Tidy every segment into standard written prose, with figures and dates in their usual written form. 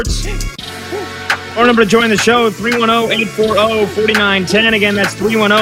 Phone number to join the show, 310-840-4910. Again, that's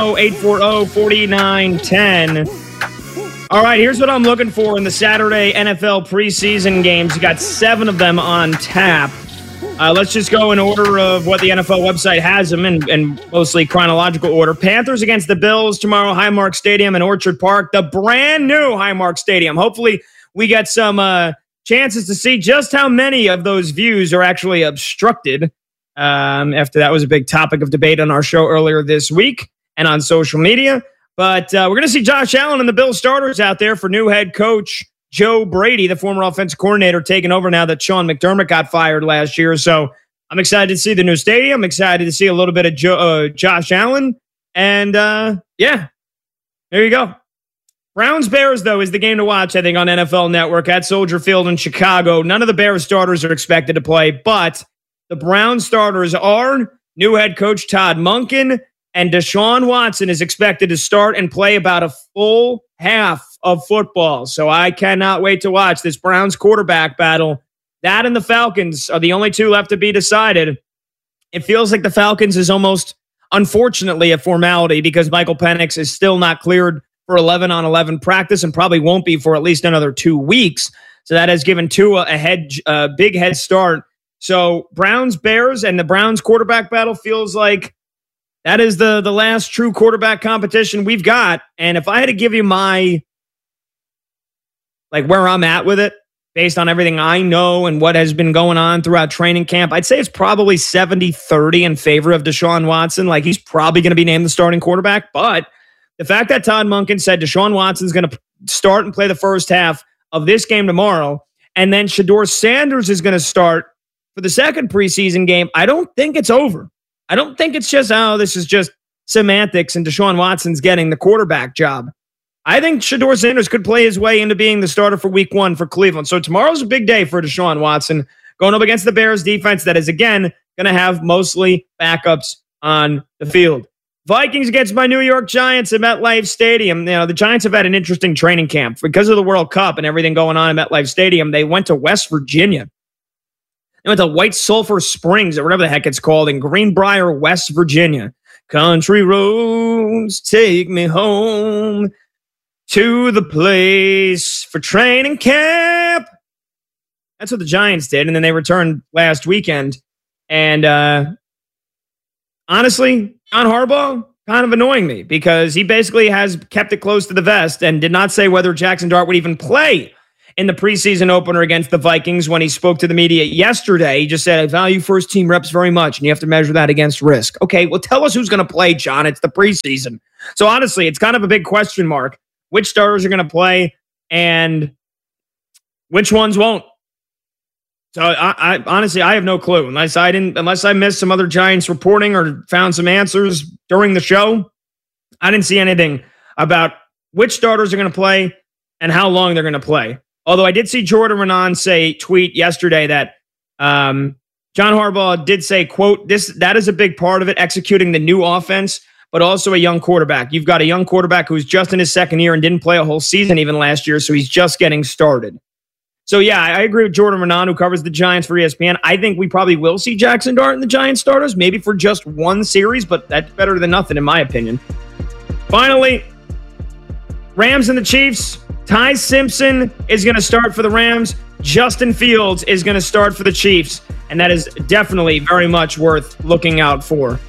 310-840-4910. All right, here's what I'm looking for in the Saturday NFL preseason games. You got 7 of them on tap. Let's just go in order of what the NFL website has them in mostly chronological order. Panthers against the Bills tomorrow, Highmark Stadium in Orchard Park, the brand new Highmark Stadium. Hopefully we get some chances to see just how many of those views are actually obstructed. After that was a big topic of debate on our show earlier this week and on social media. But we're going to see Josh Allen and the Bills starters out there for new head coach Joe Brady, the former offensive coordinator, taking over now that Sean McDermott got fired last year. So I'm excited to see the new stadium. I'm excited to see a little bit of Josh Allen. And, yeah, there you go. Browns-Bears, though, is the game to watch, I think, on NFL Network at Soldier Field in Chicago. None of the Bears starters are expected to play, but the Browns starters are new head coach Todd Monken, and Deshaun Watson is expected to start and play about a full half of football. So I cannot wait to watch this Browns quarterback battle. That and the Falcons are the only two left to be decided. It feels like the Falcons is almost, unfortunately, a formality because Michael Penix is still not cleared for 11-on-11 practice and probably won't be for at least another 2 weeks. So that has given Tua a big head start. So Browns-Bears and the Browns quarterback battle feels like that is the last true quarterback competition we've got. And if I had to give you my, where I'm at with it, based on everything I know and what has been going on throughout training camp, I'd say it's probably 70-30 in favor of Deshaun Watson. He's probably going to be named the starting quarterback. But the fact that Todd Monken said Deshaun Watson's going to start and play the first half of this game tomorrow, and then Shedeur Sanders is going to start for the second preseason game, I don't think it's over. I don't think it's just, this is just semantics and Deshaun Watson's getting the quarterback job. I think Shedeur Sanders could play his way into being the starter for week 1 for Cleveland. So tomorrow's a big day for Deshaun Watson going up against the Bears defense that is, again, going to have mostly backups on the field. Vikings against my New York Giants at MetLife Stadium. You know, the Giants have had an interesting training camp. Because of the World Cup and everything going on at MetLife Stadium, they went to West Virginia. They went to White Sulphur Springs, or whatever the heck it's called, in Greenbrier, West Virginia. Country roads take me home to the place for training camp. That's what the Giants did, and then they returned last weekend. And honestly, John Harbaugh, kind of annoying me because he basically has kept it close to the vest and did not say whether Jackson Dart would even play in the preseason opener against the Vikings when he spoke to the media yesterday. He just said, I value first-team reps very much, and you have to measure that against risk. Okay, well, tell us who's going to play, John. It's the preseason. So honestly, it's kind of a big question mark. Which starters are going to play and which ones won't? So I honestly, I have no clue unless I missed some other Giants reporting or found some answers during the show. I didn't see anything about which starters are going to play and how long they're going to play. Although I did see Jordan Renan tweet yesterday that John Harbaugh did say, quote, that is a big part of it, executing the new offense, but also a young quarterback. You've got a young quarterback who's just in his second year and didn't play a whole season even last year, so he's just getting started. So, yeah, I agree with Jordan Renan, who covers the Giants for ESPN. I think we probably will see Jackson Dart in the Giants starters, maybe for just one series, but that's better than nothing in my opinion. Finally, Rams and the Chiefs. Ty Simpson is going to start for the Rams. Justin Fields is going to start for the Chiefs, and that is definitely very much worth looking out for.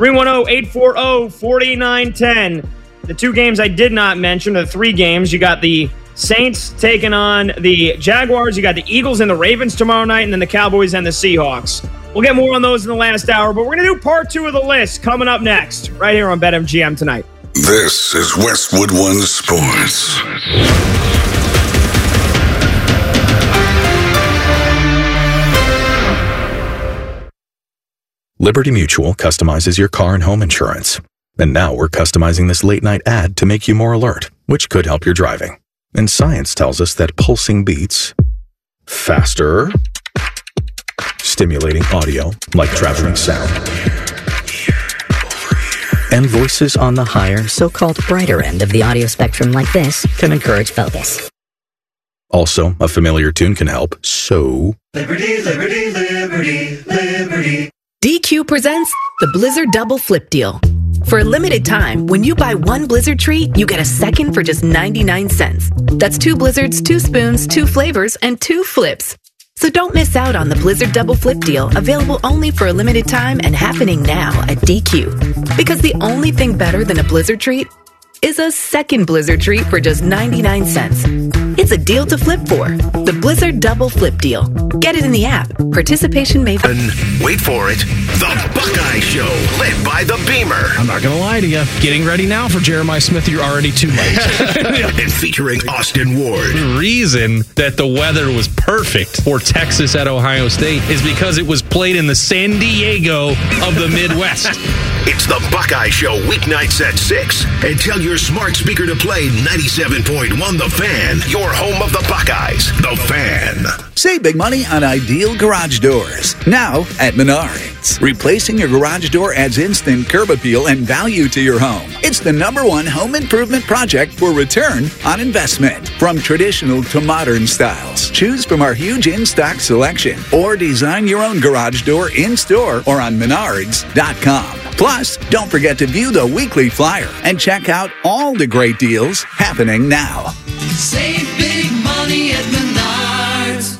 310-840-4910. The two games I did not mention, the three games, you got the Saints taking on the Jaguars. You got the Eagles and the Ravens tomorrow night, and then the Cowboys and the Seahawks. We'll get more on those in the last hour, but we're going to do part 2 of the list coming up next, right here on BetMGM tonight. This is Westwood One Sports. Liberty Mutual customizes your car and home insurance. And now we're customizing this late-night ad to make you more alert, which could help your driving. And science tells us that pulsing beats faster, stimulating audio like traveling sound, and voices on the higher, so-called brighter end of the audio spectrum like this can encourage focus. Also, a familiar tune can help, so... Liberty, liberty, liberty, liberty. DQ presents the Blizzard Double Flip Deal. For a limited time, when you buy one Blizzard treat, you get a second for just 99 cents. That's 2 Blizzards, 2 spoons, 2 flavors, and 2 flips. So don't miss out on the Blizzard Double Flip Deal, available only for a limited time and happening now at DQ. Because the only thing better than a Blizzard treat is a second Blizzard treat for just 99 cents. It's a deal to flip for. The Blizzard Double Flip Deal. Get it in the app. Participation may... Wait for it. The Buckeye Show, led by the Beamer. I'm not going to lie to you. Getting ready now for Jeremiah Smith, you're already too late. And featuring Austin Ward. The reason that the weather was perfect for Texas at Ohio State is because it was played in the San Diego of the Midwest. It's the Buckeye Show, weeknights at 6. And tell your smart speaker to play 97.1 The Fan, your home of the Buckeyes, The Fan. Save big money on Ideal Garage Doors. Now at Menards. Replacing your garage door adds instant curb appeal and value to your home. It's the #1 home improvement project for return on investment. From traditional to modern styles, choose from our huge in-stock selection or design your own garage door in-store or on Menards.com. Plus, don't forget to view the weekly flyer and check out all the great deals happening now. Save big money at Menards.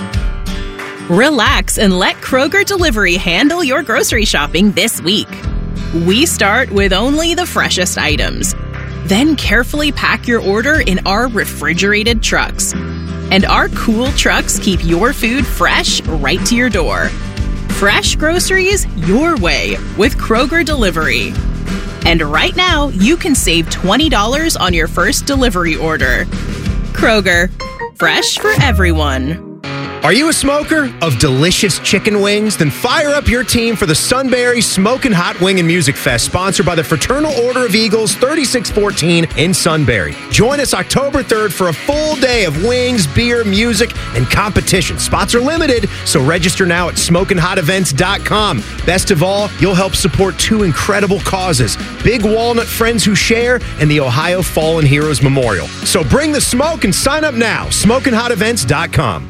Relax and let Kroger Delivery handle your grocery shopping this week. We start with only the freshest items. Then carefully pack your order in our refrigerated trucks. And our cool trucks keep your food fresh right to your door. Fresh groceries your way with Kroger Delivery. And right now, you can save $20 on your first delivery order. Kroger, fresh for everyone. Are you a smoker of delicious chicken wings? Then fire up your team for the Sunbury Smokin' Hot Wing and Music Fest, sponsored by the Fraternal Order of Eagles, 3614 in Sunbury. Join us October 3rd for a full day of wings, beer, music, and competition. Spots are limited, so register now at SmokinHotEvents.com. Best of all, you'll help support 2 incredible causes: Big Walnut Friends Who Share and the Ohio Fallen Heroes Memorial. So bring the smoke and sign up now. SmokinHotEvents.com.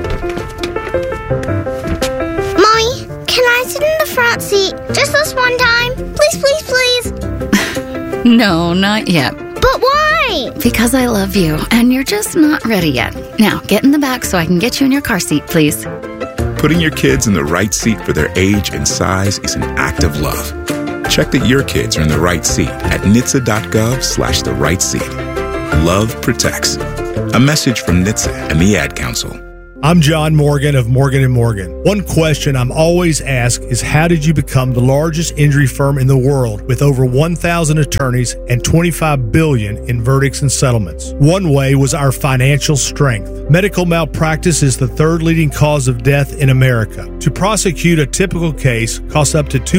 Can I sit in the front seat just this one time? Please, please, please. No, not yet. But why? Because I love you, and you're just not ready yet. Now, get in the back so I can get you in your car seat, please. Putting your kids in the right seat for their age and size is an act of love. Check that your kids are in the right seat at NHTSA.gov/the right seat. Love protects. A message from NHTSA and the Ad Council. I'm John Morgan of Morgan & Morgan. One question I'm always asked is, how did you become the largest injury firm in the world with over 1,000 attorneys and $25 billion in verdicts and settlements? One way was our financial strength. Medical malpractice is the 3rd leading cause of death in America. To prosecute a typical case costs up to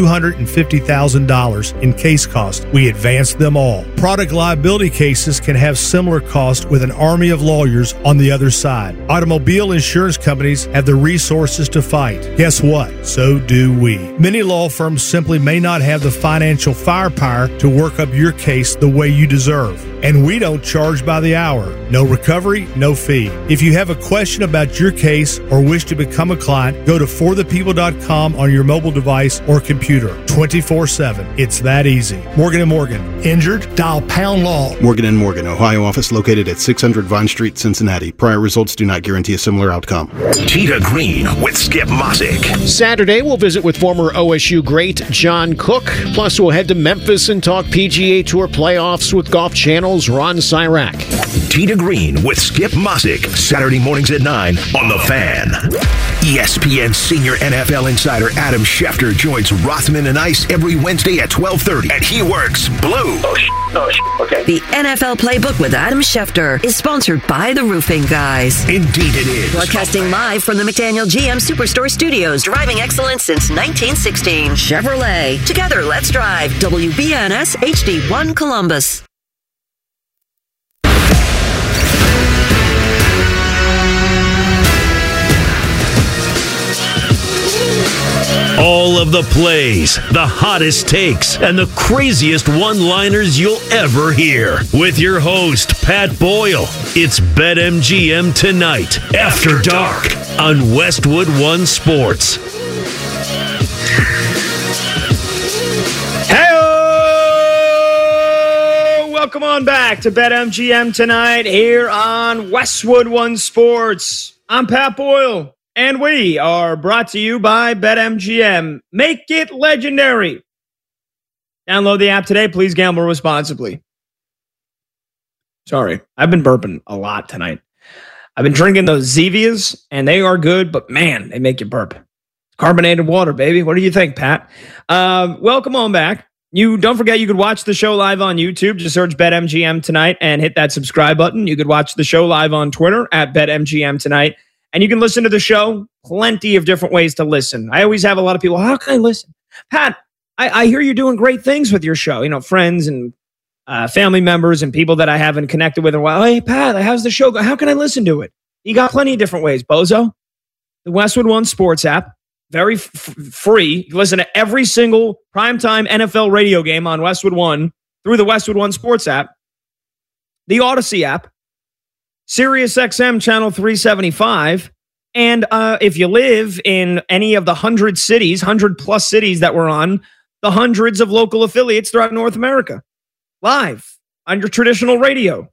$250,000 in case costs. We advance them all. Product liability cases can have similar costs with an army of lawyers on the other side. Automobile insurance companies have the resources to fight. Guess what? So do we. Many law firms simply may not have the financial firepower to work up your case the way you deserve. And we don't charge by the hour. No recovery, no fee. If you have a question about your case or wish to become a client, go to forthepeople.com on your mobile device or computer 24/7. It's that easy. Morgan & Morgan. Injured? Dial pound law. Morgan & Morgan, Ohio office located at 600 Vine Street, Cincinnati. Prior results do not guarantee a similar outcome. Tita Green with Skip Mosick. Saturday, we'll visit with former OSU great John Cook. Plus, we'll head to Memphis and talk PGA Tour playoffs with Golf Channel's Ron Syrak. Tita Green with Skip Mosick. Saturday mornings at 9 on The Fan. ESPN senior NFL insider Adam Schefter joins Rothman and Ice every Wednesday at 12:30, and he works blue. Okay. The NFL Playbook with Adam Schefter is sponsored by the Roofing Guys. Indeed it is. Broadcasting live from the McDaniel GM Superstore Studios, driving excellence since 1916. Chevrolet. Together, let's drive. WBNS HD1 Columbus. All All of the plays, the hottest takes, and the craziest one-liners you'll ever hear. With your host, Pat Boyle. It's BetMGM Tonight, After Dark, on Westwood One Sports. Hey, welcome on back to BetMGM Tonight here on Westwood One Sports. I'm Pat Boyle. And we are brought to you by BetMGM. Make it legendary. Download the app today. Please gamble responsibly. Sorry, I've been burping a lot tonight. I've been drinking those Zevias, and they are good, but man, they make you burp. Carbonated water, baby. What do you think, Pat? Welcome on back. Don't forget you could watch the show live on YouTube. Just search BetMGM Tonight and hit that subscribe button. You could watch the show live on Twitter at BetMGM Tonight. And you can listen to the show. Plenty of different ways to listen. I always have a lot of people, how can I listen? Pat, I hear you're doing great things with your show. You know, friends and family members and people that I haven't connected with in a while. Hey, Pat, how's the show go? How can I listen to it? You got plenty of different ways, bozo. The Westwood One Sports app, very free. You listen to every single primetime NFL radio game on Westwood One through the Westwood One Sports app. The Odyssey app. SiriusXM channel 375. And if you live in any of the 100 plus cities that we're on, the hundreds of local affiliates throughout North America. Live on your traditional radio.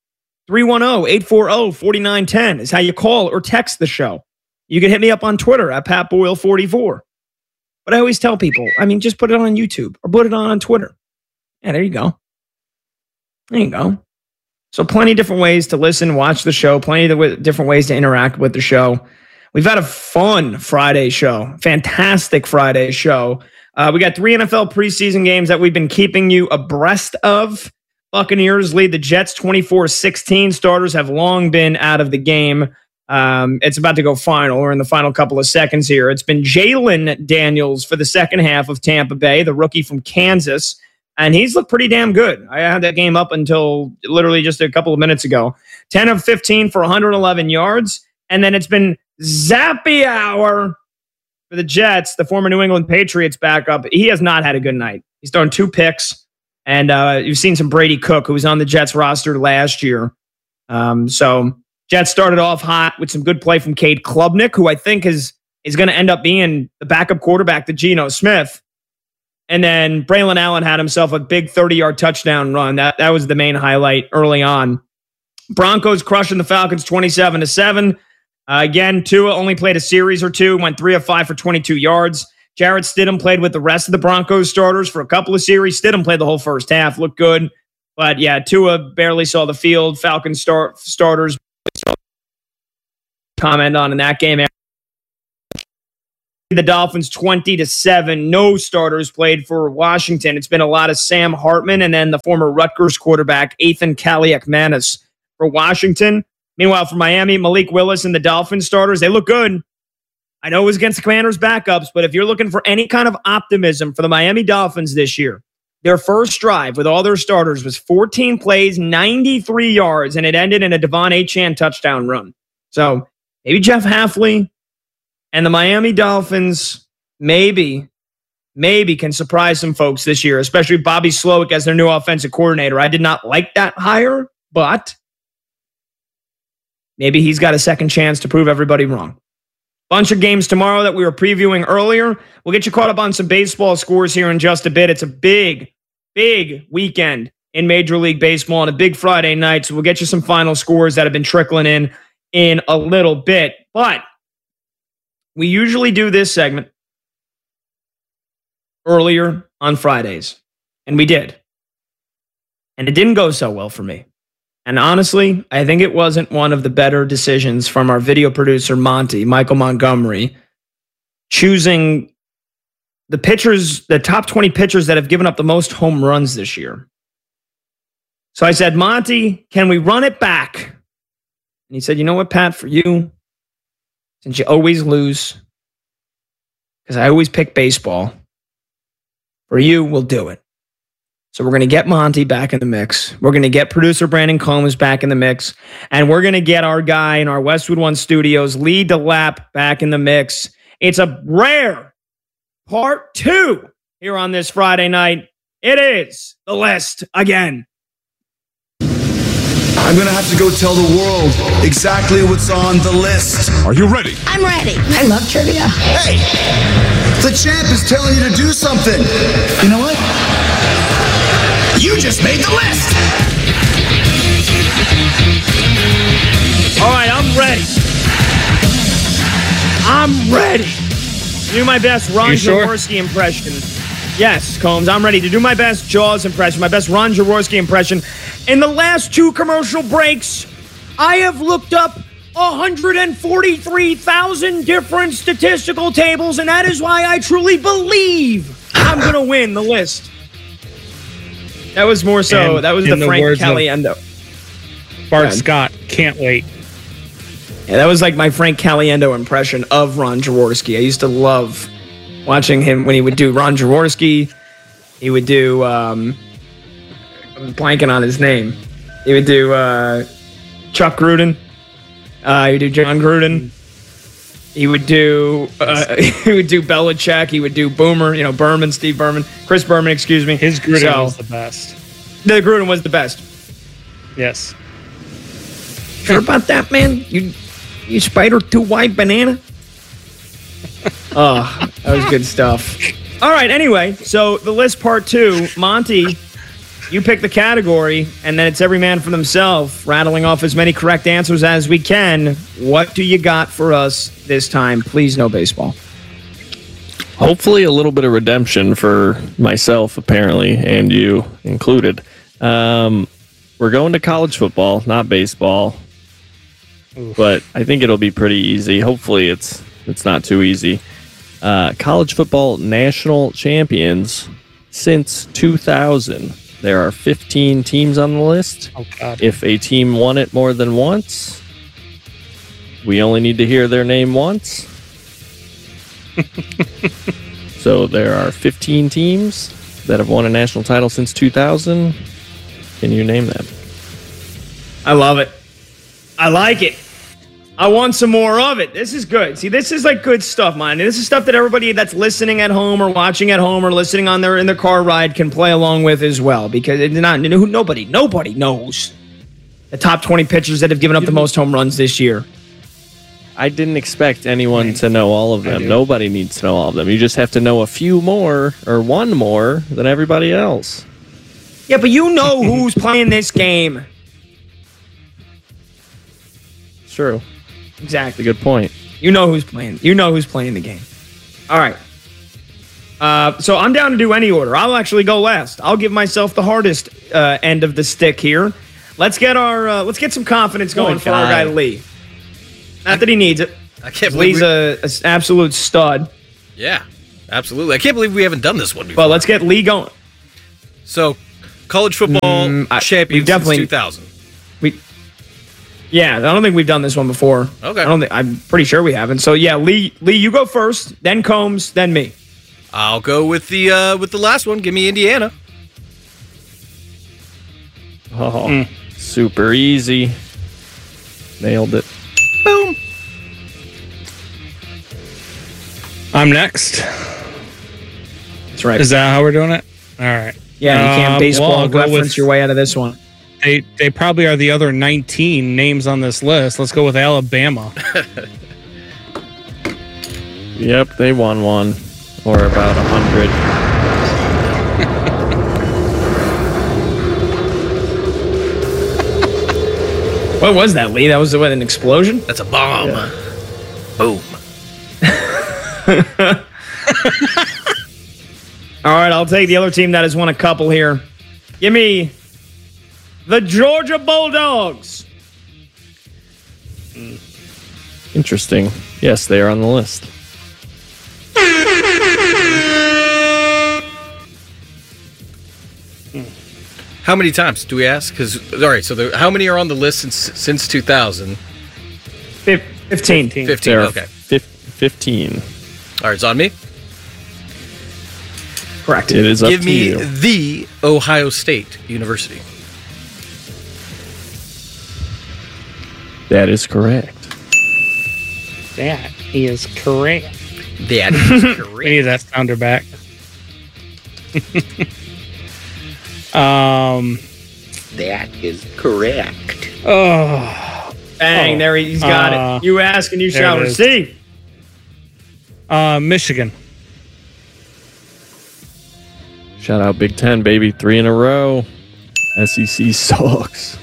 310-840-4910 is how you call or text the show. You can hit me up on Twitter at PatBoyle44. But I always tell people, just put it on YouTube or put it on Twitter. Yeah, there you go. There you go. So plenty of different ways to listen, watch the show, plenty of different ways to interact with the show. We've had a fun Friday show, fantastic Friday show. We got 3 NFL preseason games that we've been keeping you abreast of. Buccaneers lead the Jets 24-16. Starters have long been out of the game. It's about to go final. We're in the final couple of seconds here. It's been Jalen Daniels for the second half of Tampa Bay, the rookie from Kansas. And he's looked pretty damn good. I had that game up until literally just a couple of minutes ago. 10 of 15 for 111 yards. And then it's been Zappy Hour for the Jets, the former New England Patriots backup. He has not had a good night. He's thrown 2 picks. And you've seen some Brady Cook, who was on the Jets roster last year. So Jets started off hot with some good play from Cade Klubnik, who I think is going to end up being the backup quarterback to Geno Smith. And then Braylon Allen had himself a big 30-yard touchdown run. That was the main highlight early on. Broncos crushing the Falcons 27-7. Again, Tua only played a series or 2, went 3 of 5 for 22 yards. Jarrett Stidham played with the rest of the Broncos starters for a couple of series. Stidham played the whole first half, looked good. But yeah, Tua barely saw the field. Falcons starters comment on in that game. The Dolphins 20-7. No starters played for Washington. It's been a lot of Sam Hartman and then the former Rutgers quarterback Ethan Kaliakmanis for Washington. Meanwhile, for Miami, Malik Willis and the Dolphins starters, they look good. I know it was against the Commanders' backups, but if you're looking for any kind of optimism for the Miami Dolphins this year, their first drive with all their starters was 14 plays, 93 yards, and it ended in a Devon Achane touchdown run. So maybe Jeff Hafley and the Miami Dolphins maybe can surprise some folks this year, especially Bobby Slowick as their new offensive coordinator. I did not like that hire, but maybe he's got a second chance to prove everybody wrong. Bunch of games tomorrow that we were previewing earlier. We'll get you caught up on some baseball scores here in just a bit. It's a big weekend in Major League Baseball on a big Friday night, so we'll get you some final scores that have been trickling in a little bit. But we usually do this segment earlier on Fridays, and we did. And it didn't go so well for me. And honestly, I think it wasn't one of the better decisions from our video producer, Michael Montgomery, choosing the pitchers, the top 20 pitchers that have given up the most home runs this year. So I said, Monty, can we run it back? And he said, you know what, Pat, for you, since you always lose, because I always pick baseball, for you, we'll do it. So we're going to get Monty back in the mix. We're going to get producer Brandon Combs back in the mix. And we're going to get our guy in our Westwood One studios, Lee DeLapp, back in the mix. It's a rare Part 2 here on this Friday night. It is the list again. I'm going to have to go tell the world exactly what's on the list. Are you ready? I'm ready. I love trivia. Hey, the champ is telling you to do something. You know what? You just made the list. All right, I'm ready. I'm ready to do my best Ron Jaworski impression. Yes, Combs, I'm ready to do my best Jaws impression, my best Ron Jaworski impression. In the last 2 commercial breaks, I have looked up 143,000 different statistical tables, and that is why I truly believe I'm going to win the list. That was more so, that was the Frank Caliendo. Bart Scott, can't wait. Yeah, that was like my Frank Caliendo impression of Ron Jaworski. I used to love watching him when he would do Ron Jaworski. He would do, I'm blanking on his name. He would do Chuck Gruden. He would do John Gruden. He would do Belichick. He would do Boomer, Berman, Steve Berman, Chris Berman, excuse me. His Gruden was the best. The Gruden was the best. Yes. Sure about that, man? You spider 2-wide banana? Oh, that was good stuff. All right, anyway, so the list part 2, Monty, you pick the category, and then it's every man for themselves, rattling off as many correct answers as we can. What do you got for us this time? Please, no baseball. Hopefully a little bit of redemption for myself, apparently, and you included. We're going to college football, not baseball. Oof. But I think it'll be pretty easy. Hopefully it's not too easy. College football national champions since 2000. There are 15 teams on the list. Oh, God. If a team won it more than once, we only need to hear their name once. So there are 15 teams that have won a national title since 2000. Can you name them? I love it. I like it. I want some more of it. This is good. See, this is like good stuff, man. This is stuff that everybody that's listening at home or watching at home or listening in their car ride can play along with as well, because nobody knows the top 20 pitchers that have given up the most home runs this year. I didn't expect anyone to know all of them. Nobody needs to know all of them. You just have to know a few more or one more than everybody else. Yeah, but you know who's playing this game. It's true. Exactly. Good point. You know who's playing. You know who's playing the game. All right. So I'm down to do any order. I'll actually go last. I'll give myself the hardest end of the stick here. Let's get some confidence going for our guy Lee. Not that he needs it. I can't believe Lee's an absolute stud. Yeah, absolutely. I can't believe we haven't done this one before. But let's get Lee going. So, college football champions since 2000. Yeah, I don't think we've done this one before. Okay. I'm pretty sure we haven't. So yeah, Lee, you go first, then Combs, then me. I'll go with the last one. Give me Indiana. Oh, super easy. Nailed it. Boom. I'm next. That's right. Is that how we're doing it? All right. Yeah, you can't baseball reference your way out of this one. They probably are the other 19 names on this list. Let's go with Alabama. Yep, they won one. Or about 100. What was that, Lee? That was an explosion? That's a bomb. Yeah. Boom. All right, I'll take the other team that has won a couple here. Give me the Georgia Bulldogs. Interesting. Yes, they are on the list. How many times do we ask? Because all right, so how many are on the list since 2000? 15. 15. Okay. 15. All right, it's on me. Correct. It is up Give to me you. the Ohio State University. That is correct. That is correct. That is correct. We need that sounder back. That is correct. Oh. Bang, there he's got it. You ask and you shall receive. Michigan. Shout out Big Ten, baby. 3 in a row. SEC sucks.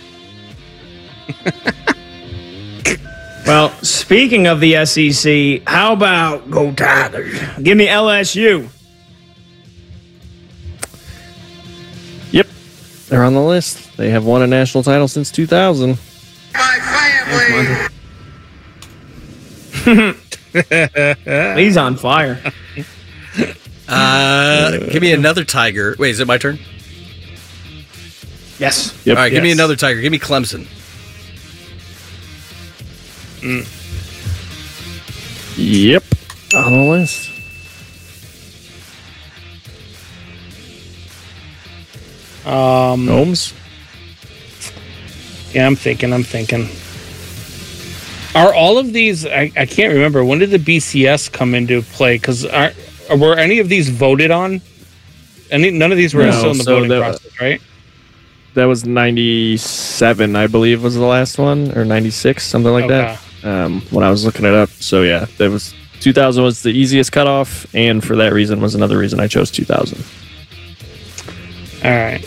Well, speaking of the SEC, how about Go Tigers? Give me LSU. Yep. They're on the list. They have won a national title since 2000. He's on fire. Give me another Tiger. Wait, is it my turn? Yes. All right, give me another Tiger. Give me Clemson. Yep. On the list. Holmes? Yeah, I'm thinking. Are all of these, I can't remember, when did the BCS come into play? Because were any of these voted on? None of these were still in the voting process, right? That was 97, I believe, was the last one, or 96, something like that. When I was looking it up. So yeah, that was 2000 was the easiest cutoff, and for that reason was another reason I chose 2000. All right.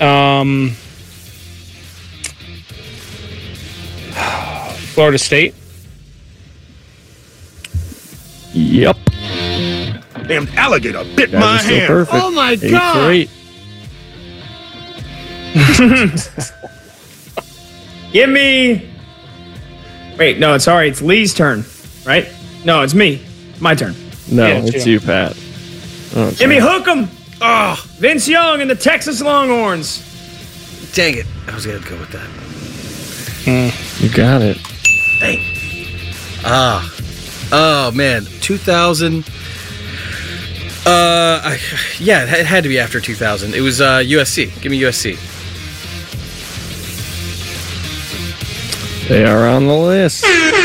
Florida State. Yep. Damn alligator bit Guys my are still hand. perfect. Oh my 8 God. for 8. Give me. Wait, no, sorry, it's Lee's turn, right? No, it's me. My turn. No, it's you, Pat. Okay. Give me Hook'em. Oh, Vince Young and the Texas Longhorns. Dang it. I was going to go with that. You got it. Dang. Oh, man. 2000. Yeah, it had to be after 2000. It was USC. Give me USC. They are on the list.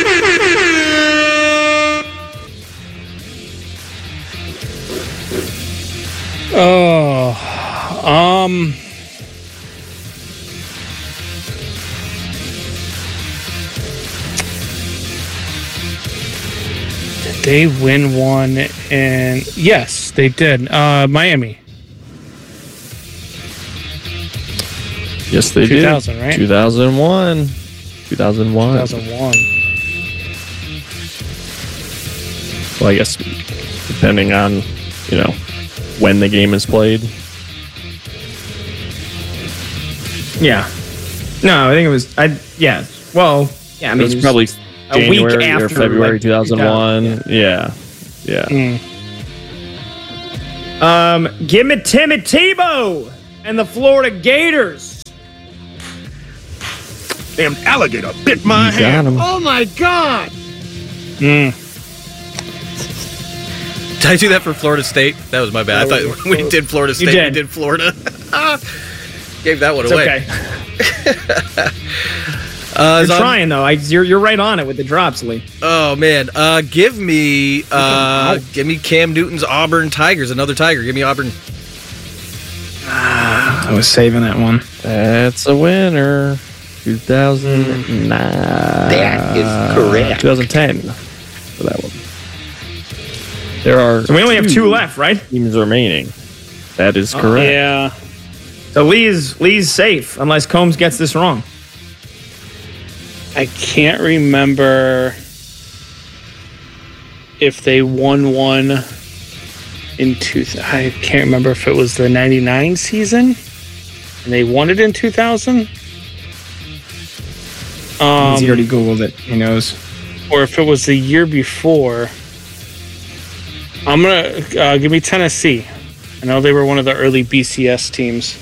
Did they win one? And yes, they did. Miami. Yes, they 2000, did. right? 2001. 2001. 2001. Well, I guess depending on, when the game is played. Yeah. No, I think it was. Well, yeah. I mean, it was probably a week January after or February 2001. Yeah. Yeah. Give me Timmy Tebow and the Florida Gators. Damn alligator bit my You got hand. him. Oh my God. Did I do that for Florida State? That was my bad. I thought we did Florida State. did. We did Florida. Gave that one It's away. Okay. You're trying though. You're right on it with the drops, Lee. Oh man, give me Cam Newton's Auburn Tigers. Another Tiger. Give me Auburn. I was saving that one. That's a winner. 2009. That is correct. 2010 for that one. There are. So we only have 2 left, right? Teams remaining. That is correct. Yeah. So Lee's safe unless Combs gets this wrong. I can't remember if they won one in I can't remember if it was the 99 season and they won it in 2000. He already Googled it. He knows. Or if it was the year before. I'm going to give me Tennessee. I know they were one of the early BCS teams.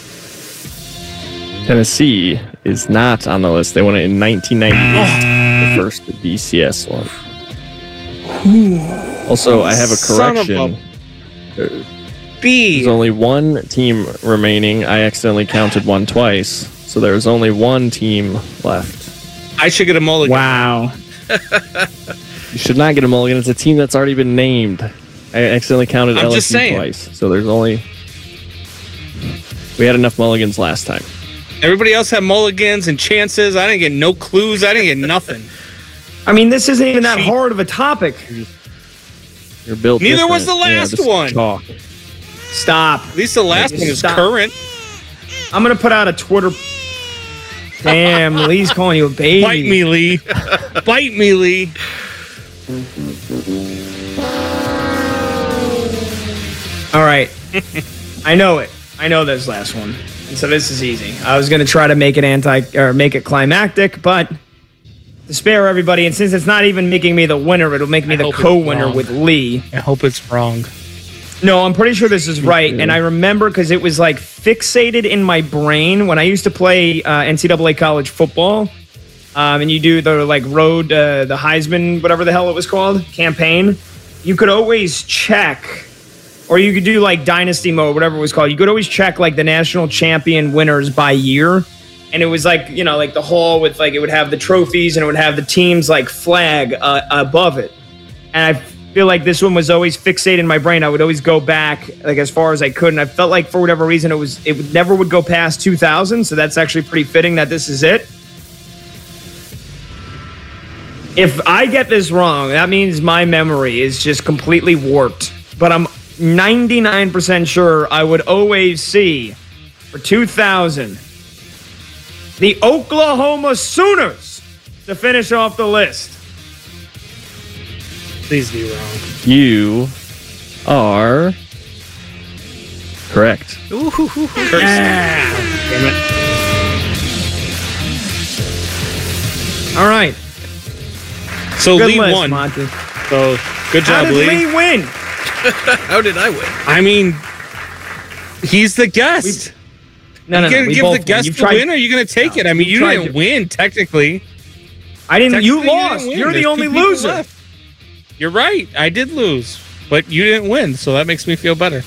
Tennessee is not on the list. They won it in 1990. The first BCS one. Also, I have a correction. There's only one team remaining. I accidentally counted one twice. So there's only one team left. I should get a mulligan. Wow. You should not get a mulligan. It's a team that's already been named. I accidentally counted I'm LSU just saying. twice. So there's only... We had enough mulligans last time. Everybody else had mulligans and chances. I didn't get no clues. I didn't get nothing. I mean, this isn't even that hard of a topic. You're built Neither was the different. last this is one. chalk. Stop. At least the last one is Stop. current. I'm going to put out a Twitter... Damn, Lee's calling you a baby. Bite me, Lee. Bite me, Lee. All right. I know it. I know this last one. And so this is easy. I was going to try to make it make it climactic, but to spare everybody, and since it's not even making me the winner, it'll make me the co-winner with Lee. I hope it's wrong. No, I'm pretty sure this is right. And I remember because it was like fixated in my brain when I used to play NCAA college football. And you do the like road, the Heisman, whatever the hell it was called, campaign. You could always check, or you could do like dynasty mode, whatever it was called. You could always check like the national champion winners by year. And it was like, you know, like the hall with like, it would have the trophies and it would have the team's like flag above it. And I feel like this one was always fixated in my brain. I would always go back like as far as I could. And I felt like for whatever reason, it never would go past 2000. So that's actually pretty fitting that this is it. If I get this wrong, that means my memory is just completely warped. But I'm 99% sure I would always see for 2000 the Oklahoma Sooners to finish off the list. Please be wrong. You are correct. Damn it. All right. So Good Lee list, won. Monty. So good How job, did Lee win? How did I win? I mean, he's the guest. No. You We give both the won. guest You've the tried- win, or are you going to take it? I mean, you tried didn't to- win, technically. I didn't. You Technically, lost. didn't win. You're the There's only two people loser. left. You're right. I did lose, but you didn't win, so that makes me feel better.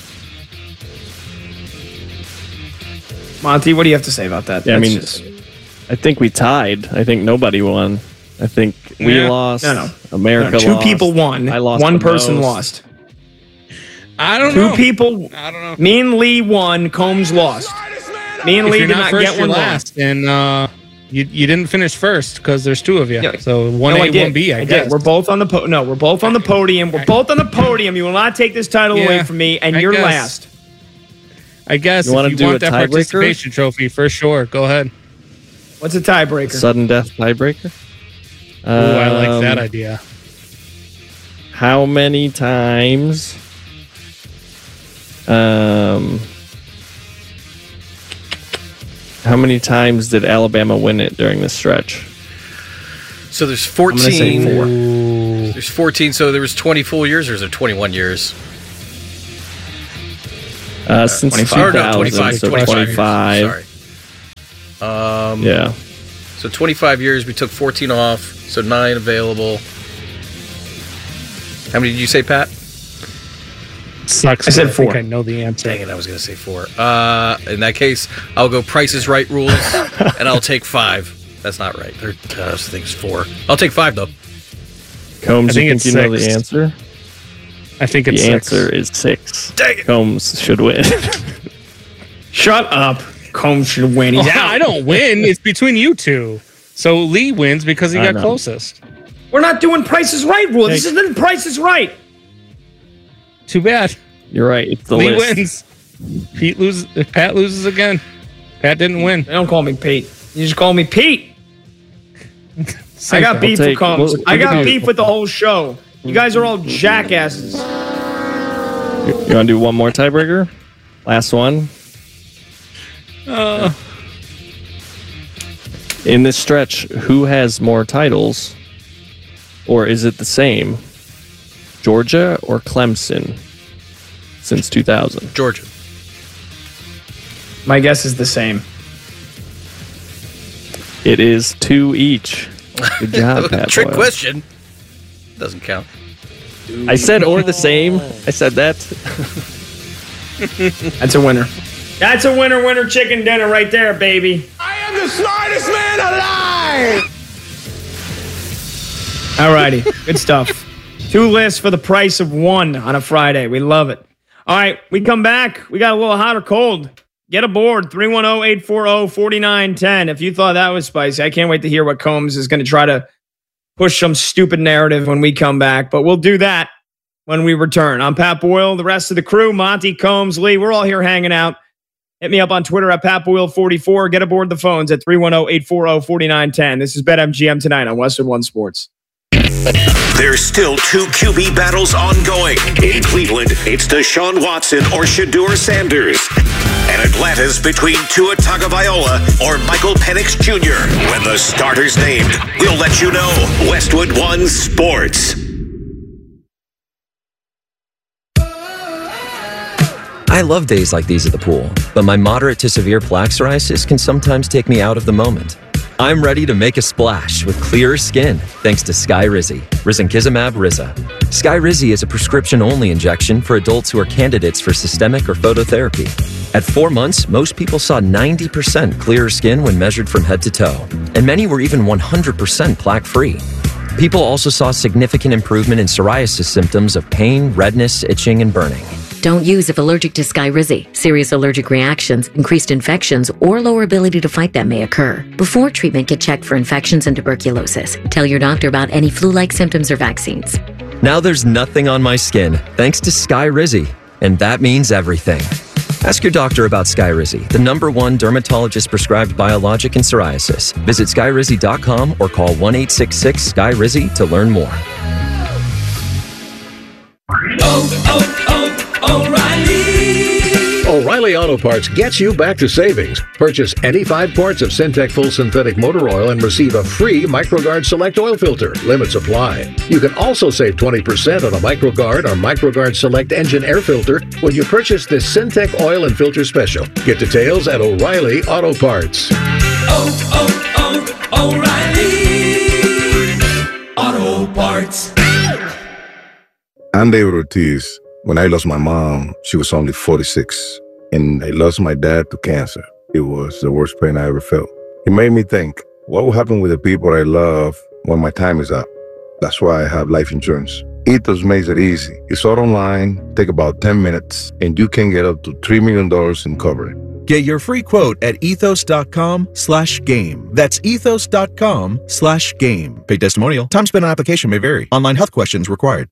Monty, what do you have to say about that? Yeah, I That's mean, just- I think we tied. I think nobody won. I think we Yeah. lost. No. America Two lost. people won. I lost. One the person most. lost. I don't Two know. people. I don't know. Me and Lee won. Combs lost. Me and If Lee you're did not not first, get you're one last, and you didn't finish first because there's two of you. Yeah. So one No, A, I did. one B. I did. guess. We're both on the we're both on the podium. We're both on the podium. You will not take this title away Yeah, from me, and I you're guess. last. I guess You wanna if you do want a that tiebreaker? participation trophy, for sure. Go ahead. What's a tiebreaker? Sudden death tiebreaker. Ooh, I like that idea. How many times? How many times did Alabama win it during this stretch? So there's I'm gonna say 14. 4. There's 14, so there was 20 full years, or is it 21 years? Since 25. Or 2000, no, 25. so 25. 25. Sorry. Yeah. So 25 years, we took 14 off, so 9 available. How many did you say, Pat? Sucks. I said I 4. think I know the answer. Dang it, I was going to say 4. In that case, I'll go Price is Right rules, and I'll take 5. That's not right. I think it's 4. I'll take 5, though. Combs, I think you it's think you know the 6. answer? I think it's The 6. answer is 6. Dang it. Combs should win. Shut up. Combs should win. He's out. I don't win. It's between you two. So Lee wins because he I got know. closest. We're not doing Price is Right rule. This isn't Price is Right. Too bad. You're right. It's the Lee list. wins. Pat loses again. Pat didn't win. They don't call me Pete. You just call me Pete. I got beef with Combs. we'll I got give you- beef with the whole show. You guys are all jackasses. You want to do one more tiebreaker? Last one. In this stretch, who has more titles? Or is it the same? Georgia or Clemson since 2000? Georgia. My guess is the same. It is 2 each. Good job, Pat Trick Boyle. question. Doesn't count. I said or the same. I said that. That's a winner. That's a winner chicken dinner right there, baby. I am the smartest man alive! All righty. Good stuff. 2 lists for the price of 1 on a Friday. We love it. All right, we come back. We got a little hot or cold. Get aboard, 310-840-4910. If you thought that was spicy, I can't wait to hear what Combs is going to try to push some stupid narrative when we come back. But we'll do that when we return. I'm Pat Boyle, the rest of the crew, Monty, Combs, Lee. We're all here hanging out. Hit me up on Twitter at PatBoyle44. Get aboard the phones at 310-840-4910. This is BetMGM tonight on Westwood One Sports. There's still 2 QB battles ongoing. In Cleveland, it's Deshaun Watson or Shedeur Sanders. And Atlanta's between Tua Tagovailoa or Michael Penix Jr. When the starter's named, we'll let you know. Westwood One Sports. I love days like these at the pool, but my moderate to severe plaque psoriasis can sometimes take me out of the moment. I'm ready to make a splash with clearer skin thanks to Skyrizi, risankizumab Riza. Skyrizi is a prescription-only injection for adults who are candidates for systemic or phototherapy. At 4 months, most people saw 90% clearer skin when measured from head to toe, and many were even 100% plaque-free. People also saw significant improvement in psoriasis symptoms of pain, redness, itching, and burning. Don't use if allergic to Skyrizi. Serious allergic reactions, increased infections, or lower ability to fight them may occur. Before treatment, get checked for infections and tuberculosis. Tell your doctor about any flu-like symptoms or vaccines. Now there's nothing on my skin thanks to Skyrizi, and that means everything. Ask your doctor about Skyrizi, the #1 dermatologist-prescribed biologic in psoriasis. Visit Skyrizi.com or call 1-866-SKYRIZI to learn more. O'Reilly Auto Parts gets you back to savings. Purchase any 5 quarts of Syntec Full Synthetic Motor Oil and receive a free MicroGuard Select Oil Filter. Limits apply. You can also save 20% on a MicroGuard or MicroGuard Select Engine Air Filter when you purchase this Syntec Oil and Filter Special. Get details at O'Reilly Auto Parts. O'Reilly Auto Parts. I'm David Ortiz. When I lost my mom, she was only 46. And I lost my dad to cancer. It was the worst pain I ever felt. It made me think, what will happen with the people I love when my time is up? That's why I have life insurance. Ethos makes it easy. It's all online, take about 10 minutes, and you can get up to $3 million in coverage. Get your free quote at ethos.com/game. That's ethos.com/game. Paid testimonial. Time spent on application may vary. Online health questions required.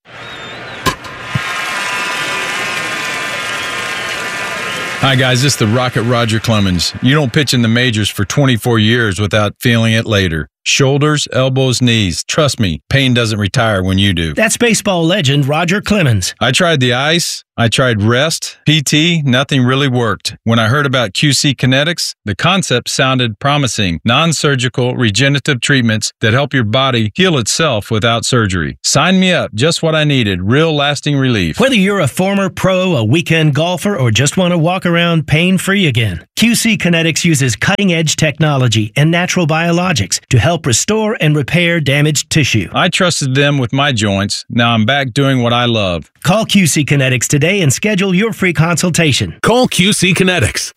Hi, guys. This is the Rocket Roger Clemens. You don't pitch in the majors for 24 years without feeling it later. Shoulders, elbows, knees. Trust me, pain doesn't retire when you do. That's baseball legend Roger Clemens. I tried the ice. I tried rest, PT, nothing really worked. When I heard about QC Kinetics, the concept sounded promising. Non-surgical regenerative treatments that help your body heal itself without surgery. Sign me up. Just what I needed. Real lasting relief. Whether you're a former pro, a weekend golfer, or just want to walk around pain-free again, QC Kinetics uses cutting-edge technology and natural biologics to help restore and repair damaged tissue. I trusted them with my joints. Now I'm back doing what I love. Call QC Kinetics today and schedule your free consultation. Call QC Kinetics,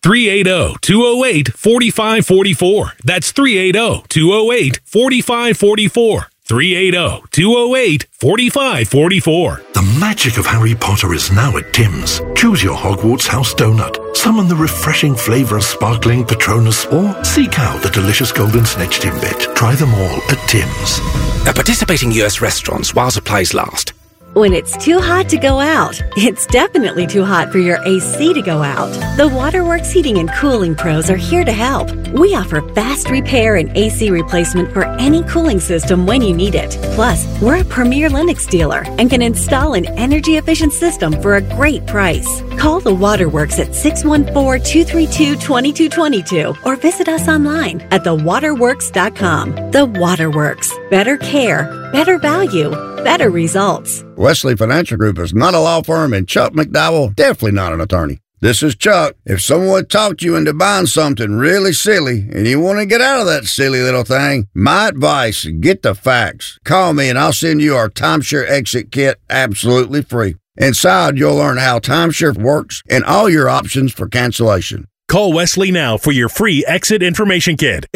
380-208-4544. That's 380-208-4544. 380-208-4544. The magic of Harry Potter is now at Tim's. Choose your Hogwarts house donut. Summon the refreshing flavour of sparkling Patronus or seek out the delicious golden snitch Timbit. Try them all at Tim's. At participating US restaurants while supplies last. When it's too hot to go out, it's definitely too hot for your AC to go out. The Waterworks Heating and Cooling Pros are here to help. We offer fast repair and AC replacement for any cooling system when you need it. Plus, we're a premier Lennox dealer and can install an energy-efficient system for a great price. Call the Waterworks at 614-232-2222 or visit us online at thewaterworks.com. The Waterworks. Better care, better value, better results. Wesley Financial Group is not a law firm, and Chuck McDowell definitely not an attorney. This is Chuck. If someone talked you into buying something really silly and you want to get out of that silly little thing, my advice, get the facts. Call me and I'll send you our timeshare exit kit absolutely free. Inside, you'll learn how timeshare works and all your options for cancellation. Call Wesley now for your free exit information kit.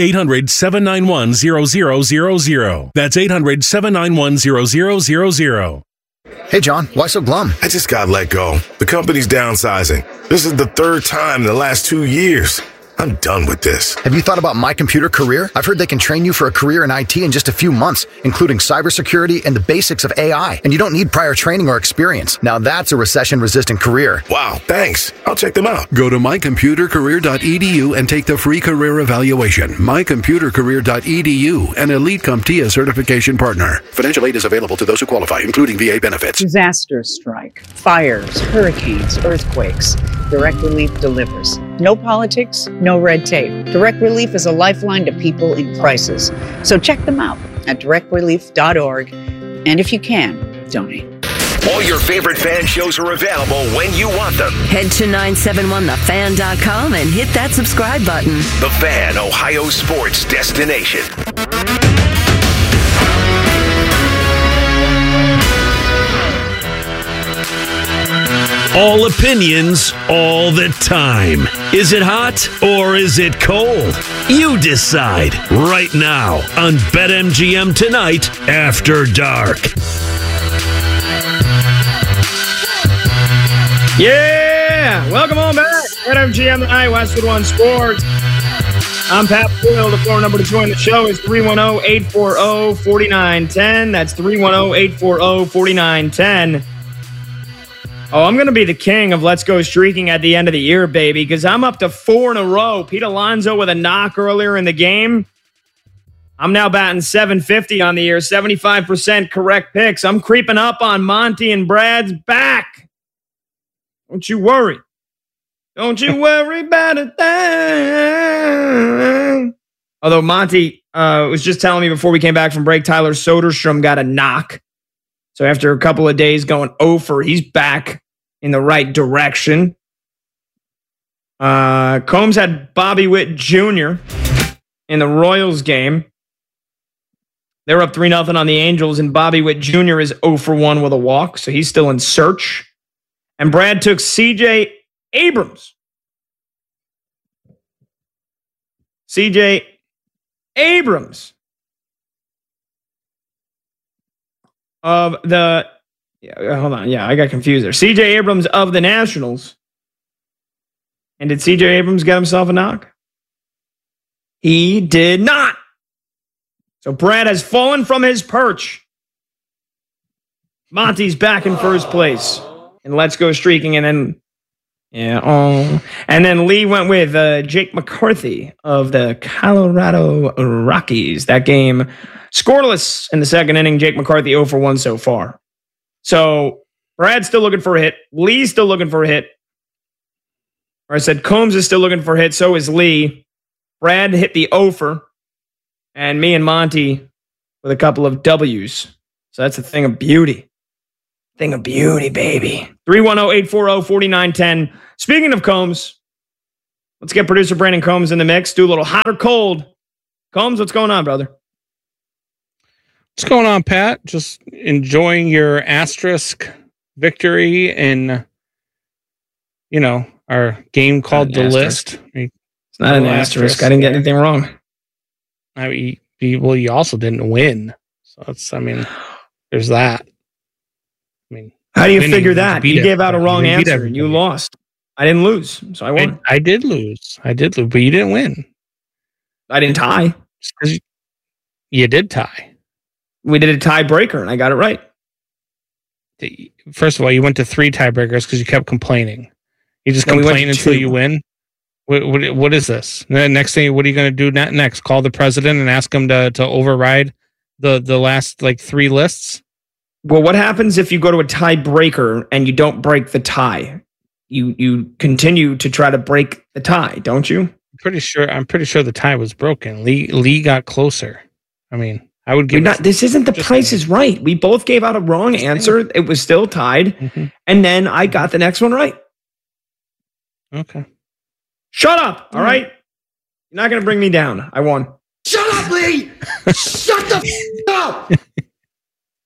800-791-0000. That's 800-791-0000. Hey, John, why so glum? I just got let go. The company's downsizing. This is the third time in the last 2 years. I'm done with this. Have you thought about My Computer Career? I've heard they can train you for a career in IT in just a few months, including cybersecurity and the basics of AI. And you don't need prior training or experience. Now that's a recession-resistant career. Wow, thanks. I'll check them out. Go to mycomputercareer.edu and take the free career evaluation. Mycomputercareer.edu, an Elite CompTIA certification partner. Financial aid is available to those who qualify, including VA benefits. Disasters strike, fires, hurricanes, earthquakes. Direct Relief delivers. No politics, no red tape. Direct Relief is a lifeline to people in crisis. So check them out at directrelief.org. And if you can, donate. All your favorite fan shows are available when you want them. Head to 971thefan.com and hit that subscribe button. The Fan, Ohio sports destination. All opinions, all the time. Is it hot or is it cold? You decide right now on BetMGM Tonight After Dark. Yeah! Welcome on back. BetMGM Tonight, Westwood One Sports. I'm Pat Boyle. The phone number to join the show is 310-840-4910. That's 310-840-4910. Oh, I'm going to be the king of Let's Go Streaking at the end of the year, baby, because I'm up to 4 in a row. Pete Alonso with a knock earlier in the game. I'm now batting 750 on the year, 75% correct picks. I'm creeping up on Monty and Brad's back. Don't you worry. Don't you worry about a thing. Although Monty was just telling me before we came back from break, Tyler Soderstrom got a knock. So after a couple of days going over, he's back in the right direction. Combs had Bobby Witt Jr. in the Royals game. They're up 3-0 on the Angels, and Bobby Witt Jr. is 0 for 1 with a walk, so he's still in search. And Brad took C.J. Abrams. C.J. Abrams. Of the, hold on. Yeah, I got confused there. C.J. Abrams of the Nationals. And did C.J. Abrams get himself a knock? He did not. So Brad has fallen from his perch. Monty's back in first place. And Let's Go Streaking. And then, and then Lee went with Jake McCarthy of the Colorado Rockies. That game scoreless in the second inning. Jake McCarthy 0 for 1 so far. So Brad's still looking for a hit. Lee's still looking for a hit. Or I said Combs is still looking for a hit. So is Lee. Brad hit the over. And me and Monty with a couple of W's. So that's a thing of beauty. Thing of beauty, baby. 310-840-4910. Speaking of Combs, let's get producer Brandon Combs in the mix. Do a little hot or cold. Combs, what's going on, brother? What's going on, Pat? Just enjoying your asterisk victory in, our game called The List. It's not an asterisk. I didn't get anything wrong. You also didn't win. So there's that. How do you figure that? You gave out a wrong answer and you lost. I didn't lose, so I won. I did lose, but you didn't win. I didn't tie. You did tie. We did a tiebreaker, and I got it right. First of all, you went to 3 tiebreakers because you kept complaining. You just complain until you win. What is this? Next thing, what are you going to do next? Call the president and ask him to override the last 3 lists? Well, what happens if you go to a tiebreaker and you don't break the tie? You continue to try to break the tie, don't you? I'm pretty sure the tie was broken. Lee got closer. I would give. This isn't the Price is Right. We both gave out a wrong answer. It was still tied, and then I got the next one right. Okay. Shut up! All right. You're not going to bring me down. I won. Shut up, Lee! Shut the up!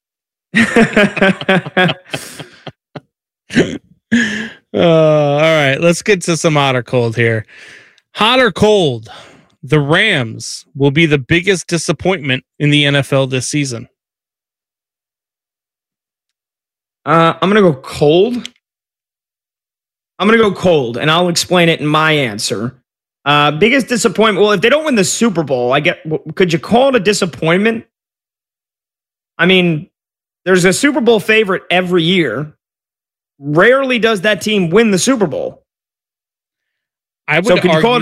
All right. right, let's get to some hot or cold here. Hot or cold, the Rams will be the biggest disappointment in the NFL this season. I'm going to go cold. And I'll explain it in my answer. Biggest disappointment. Well, if they don't win the Super Bowl, could you call it a disappointment? I mean, there's a Super Bowl favorite every year. Rarely does that team win the Super Bowl. I would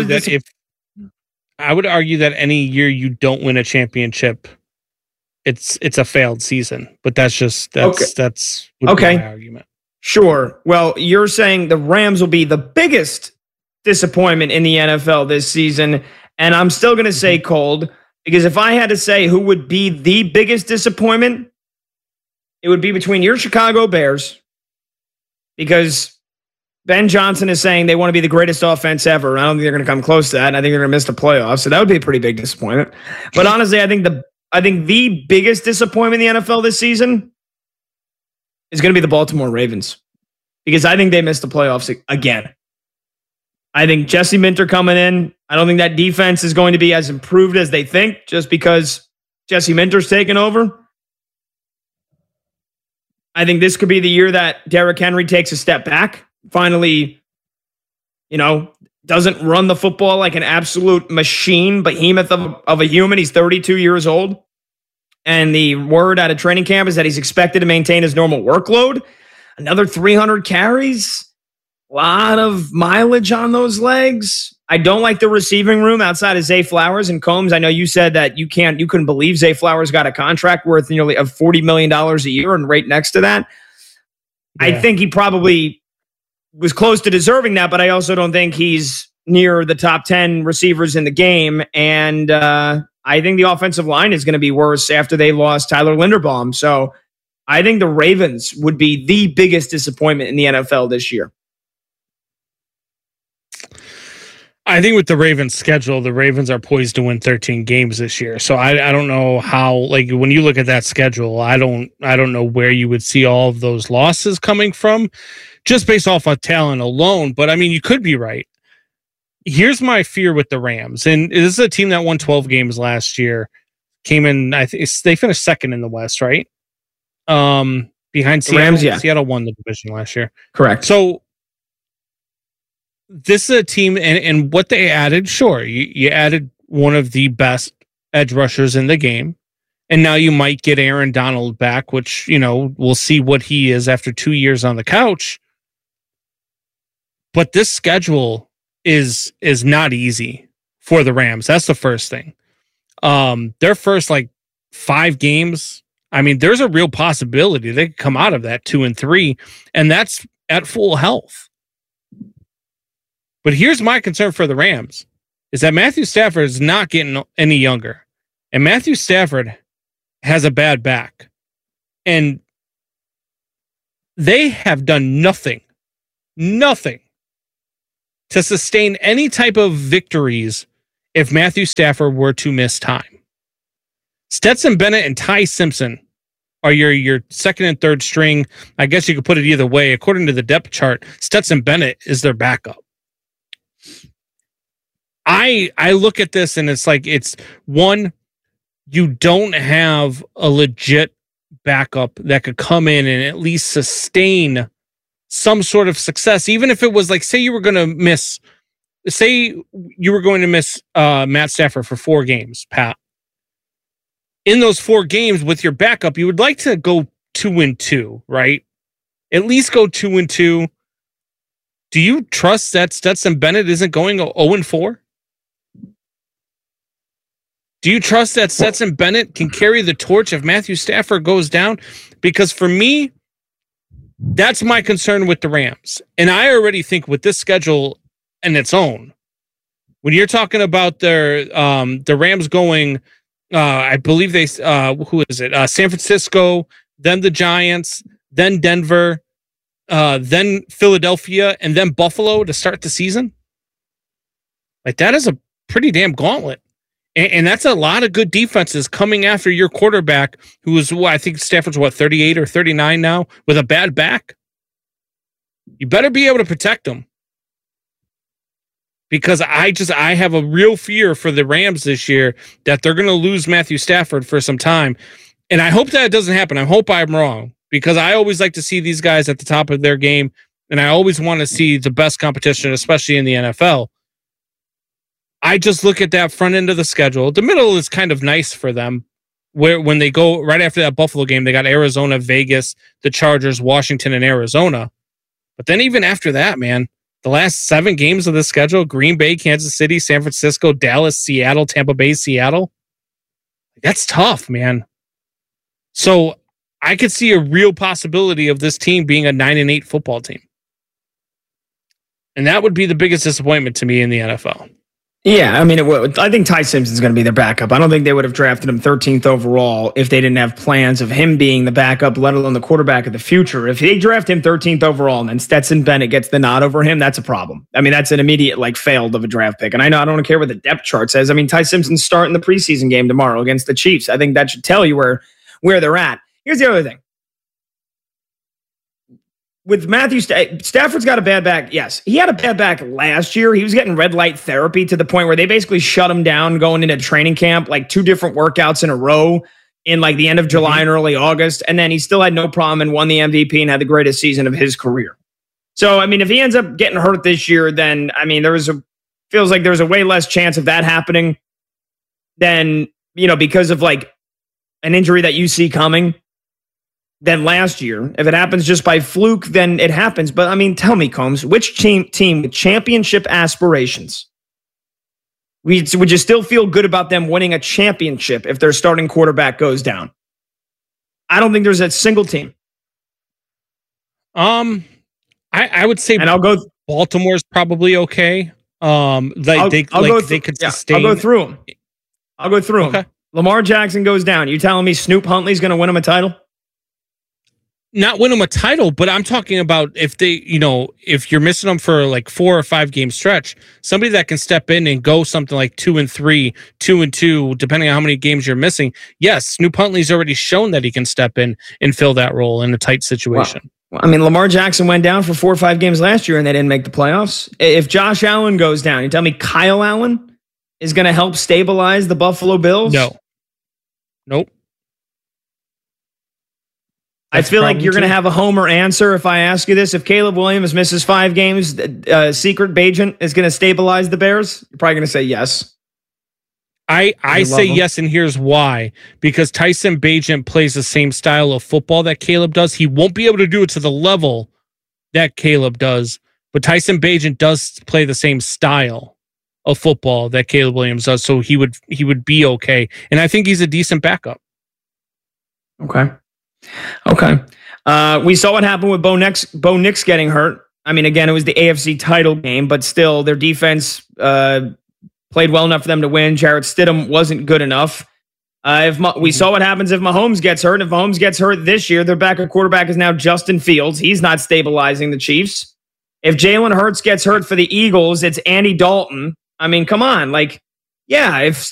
argue that any year you don't win a championship, it's a failed season. But that's my argument. Sure. Well, you're saying the Rams will be the biggest disappointment in the NFL this season, and I'm still going to say cold, because if I had to say who would be the biggest disappointment, it would be between your Chicago Bears, because Ben Johnson is saying they want to be the greatest offense ever. I don't think they're going to come close to that, and I think they're going to miss the playoffs, so that would be a pretty big disappointment. But honestly, I think the biggest disappointment in the NFL this season is going to be the Baltimore Ravens, because I think they missed the playoffs again. I think Jesse Minter coming in, I don't think that defense is going to be as improved as they think, just because Jesse Minter's taken over. I think this could be the year that Derrick Henry takes a step back, finally, doesn't run the football like an absolute machine, behemoth of a human. He's 32 years old. And the word out of training camp is that he's expected to maintain his normal workload. Another 300 carries. A lot of mileage on those legs. I don't like the receiving room outside of Zay Flowers and Combs. I know you said that you couldn't believe Zay Flowers got a contract worth nearly of $40 million a year, and right next to that. Yeah. I think he probably was close to deserving that, but I also don't think he's near the top 10 receivers in the game. And I think the offensive line is going to be worse after they lost Tyler Linderbaum. So I think the Ravens would be the biggest disappointment in the NFL this year. I think with the Ravens schedule, the Ravens are poised to win 13 games this year. So I don't know how, like, when you look at that schedule, I don't know where you would see all of those losses coming from just based off of talent alone. But I mean, you could be right. Here's my fear with the Rams. And this is a team that won 12 games last year, came in, I think they finished second in the West, right? Behind Seattle. Rams, yeah. Seattle won the division last year. Correct. So this is a team, and what they added, sure, you added one of the best edge rushers in the game, and now you might get Aaron Donald back, which, we'll see what he is after 2 years on the couch. But this schedule is not easy for the Rams. That's the first thing. Their first 5 games, I mean, there's a real possibility they could come out of that 2-3, and that's at full health. But here's my concern for the Rams, is that Matthew Stafford is not getting any younger. And Matthew Stafford has a bad back. And they have done nothing to sustain any type of victories if Matthew Stafford were to miss time. Stetson Bennett and Ty Simpson are your second and third string. I guess you could put it either way. According to the depth chart, Stetson Bennett is their backup. I look at this and it's one, you don't have a legit backup that could come in and at least sustain some sort of success, even if it was say you were going to miss Matt Stafford for 4 games, Pat. In those 4 games with your backup, you would like to go 2-2, right? At least go 2-2. Do you trust that Stetson Bennett isn't going 0-4? Do you trust that Stetson Bennett can carry the torch if Matthew Stafford goes down? Because for me, that's my concern with the Rams. And I already think with this schedule and its own, when you're talking about the Rams going, I believe who is it? San Francisco, then the Giants, then Denver, then Philadelphia, and then Buffalo to start the season. That is a pretty damn gauntlet. And that's a lot of good defenses coming after your quarterback, who is, I think Stafford's 38 or 39 now, with a bad back. You better be able to protect him. because I have a real fear for the Rams this year that they're going to lose Matthew Stafford for some time. And I hope that it doesn't happen. I hope I'm wrong, because I always like to see these guys at the top of their game, and I always want to see the best competition, especially in the NFL. I just look at that front end of the schedule. The middle is kind of nice for them, where when they go right after that Buffalo game, they got Arizona, Vegas, the Chargers, Washington, and Arizona. But then even after that, man, the last 7 games of the schedule, Green Bay, Kansas City, San Francisco, Dallas, Seattle, Tampa Bay, Seattle. That's tough, man. So I could see a real possibility of this team being a 9-8 football team. And that would be the biggest disappointment to me in the NFL. Yeah, I mean, I think Ty Simpson's going to be their backup. I don't think they would have drafted him 13th overall if they didn't have plans of him being the backup, let alone the quarterback of the future. If they draft him 13th overall and then Stetson Bennett gets the nod over him, that's a problem. I mean, that's an immediate failed of a draft pick. And I know I don't care what the depth chart says. I mean, Ty Simpson's starting the preseason game tomorrow against the Chiefs. I think that should tell you where they're at. Here's the other thing. With Matthew Stafford's got a bad back. Yes, he had a bad back last year. He was getting red light therapy to the point where they basically shut him down going into training camp, 2 different workouts in a row in the end of July and early August. And then he still had no problem and won the MVP and had the greatest season of his career. So, I mean, if he ends up getting hurt this year, then, I mean, feels like there's a way less chance of that happening than, because of an injury that you see coming than last year. If it happens just by fluke, then it happens. But I mean, tell me, Combs, which team with championship aspirations would you still feel good about them winning a championship if their starting quarterback goes down? I don't think there's a single team. I would say, and I'll go. Baltimore's probably okay. They could sustain. I'll go through them. Okay. Lamar Jackson goes down. You telling me Snoop Huntley's going to win him a title? Not win them a title, but I'm talking about if they, if you're missing them for 4 or 5 game stretch, somebody that can step in and go something like 2-3, 2-2, depending on how many games you're missing. Yes, Snoop Huntley's already shown that he can step in and fill that role in a tight situation. Well, I mean, Lamar Jackson went down for 4 or 5 games last year and they didn't make the playoffs. If Josh Allen goes down, you tell me Kyle Allen is going to help stabilize the Buffalo Bills? No. Nope. I feel like you're going to have a homer answer if I ask you this. If Caleb Williams misses 5 games, Secret Bagent is going to stabilize the Bears? You're probably going to say yes. I say yes, and here's why. Because Tyson Bagent plays the same style of football that Caleb does. He won't be able to do it to the level that Caleb does, but Tyson Bagent does play the same style of football that Caleb Williams does, so he would be okay. And I think he's a decent backup. Okay. We saw what happened with Bo Nix getting hurt. I mean, again, it was the AFC title game, but still, their defense played well enough for them to win. Jarrett Stidham wasn't good enough. We saw what happens if Mahomes gets hurt. If Mahomes gets hurt this year, their backup quarterback is now Justin Fields. He's not stabilizing the Chiefs. If Jalen Hurts gets hurt for the Eagles, it's Andy Dalton. I mean, come on. If